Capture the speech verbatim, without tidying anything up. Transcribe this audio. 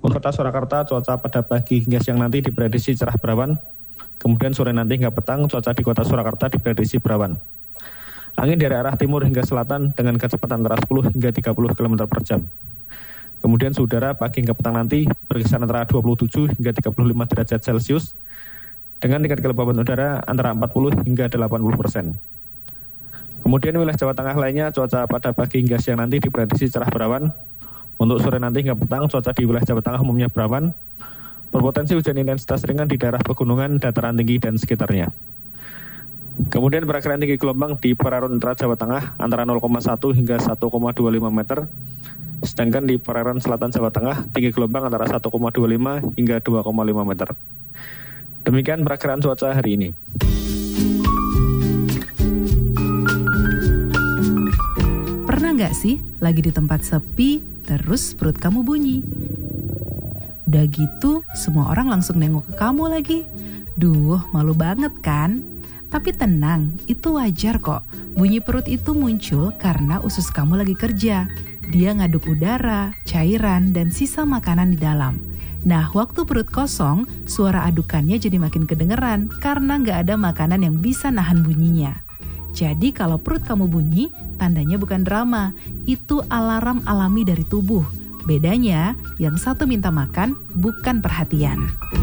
Kota Surakarta cuaca pada pagi hingga siang nanti diprediksi cerah berawan. Kemudian sore nanti hingga petang cuaca di Kota Surakarta diprediksi berawan. Angin dari arah timur hingga selatan dengan kecepatan antara sepuluh hingga tiga puluh kilometer per jam. Kemudian suhu udara pagi hingga petang nanti berkisar antara dua puluh tujuh hingga tiga puluh lima derajat Celcius dengan tingkat kelembaban udara antara empat puluh hingga delapan puluh persen. Kemudian wilayah Jawa Tengah lainnya cuaca pada pagi hingga siang nanti diprediksi cerah berawan. Untuk sore nanti hingga petang cuaca di wilayah Jawa Tengah umumnya berawan. Berpotensi hujan intensitas ringan di daerah pegunungan, dataran tinggi dan sekitarnya. Kemudian perakiraan tinggi gelombang di perairan utara Jawa Tengah antara nol koma satu hingga satu koma dua lima meter. Sedangkan di perairan selatan Jawa Tengah tinggi gelombang antara satu koma dua lima hingga dua koma lima meter. Demikian perakiraan cuaca hari ini. Pernah nggak sih lagi di tempat sepi terus perut kamu bunyi? Udah gitu semua orang langsung nengok ke kamu lagi. Duh, malu banget kan? Tapi tenang, itu wajar kok. Bunyi perut itu muncul karena usus kamu lagi kerja. Dia ngaduk udara, cairan, dan sisa makanan di dalam. Nah, waktu perut kosong, suara adukannya jadi makin kedengeran karena nggak ada makanan yang bisa nahan bunyinya. Jadi kalau perut kamu bunyi, tandanya bukan drama. Itu alarm alami dari tubuh. Bedanya, yang satu minta makan, bukan perhatian.